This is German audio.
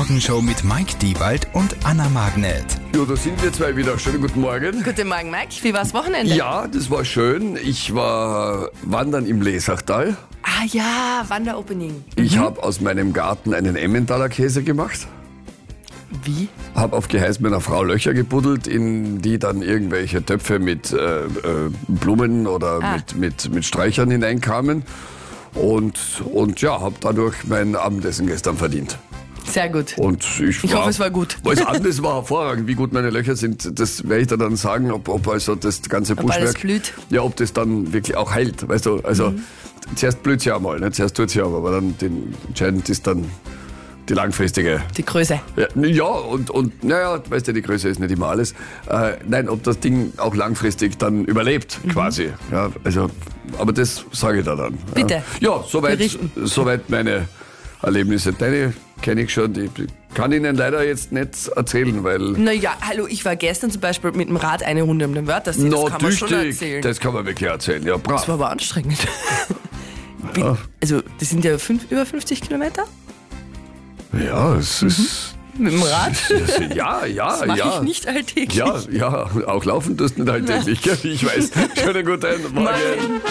Morgenshow mit Mike Diewald und Anna Magnet. Ja, da sind wir zwei wieder. Schönen guten Morgen. Guten Morgen, Mike. Wie war's Wochenende? Ja, das war schön. Ich war wandern im Lesachtal. Ah ja, Wanderopening. Ich habe aus meinem Garten einen Emmentaler Käse gemacht. Wie? Habe auf Geheiß meiner Frau Löcher gebuddelt, in die dann irgendwelche Töpfe mit Blumen oder mit Sträuchern hineinkamen. Und ja, habe dadurch mein Abendessen gestern verdient. Sehr gut. Und ich hoffe, es war gut. Das Abendessen war hervorragend. Wie gut meine Löcher sind, das werde ich dir dann sagen, ob also das ganze Buschwerk, alles blüht. Ja, ob das dann wirklich auch heilt. Weißt du, also zuerst blüht es ja einmal, nicht? Zuerst tut es ja, aber dann entscheidend ist dann die langfristige. Die Größe. Ja, und naja, weißt du, die Größe ist nicht immer alles. Nein, ob das Ding auch langfristig dann überlebt, quasi. Ja, also, aber das sage ich da dann. Bitte. Ja, soweit meine Erlebnisse. Deine kenne ich schon, die kann ich Ihnen leider jetzt nicht erzählen, weil... Naja, hallo, ich war gestern zum Beispiel mit dem Rad eine Runde um den Wörthersee. Das kann man schon erzählen. Das kann man wirklich erzählen, ja, brav. Das war aber anstrengend. Also, das sind ja über 50 Kilometer Ja, es ist... mit dem Rad. Ja. Das mache ich nicht alltäglich. Ja, auch laufen tust du nicht alltäglich, gell? Ich weiß. Schönen guten Morgen.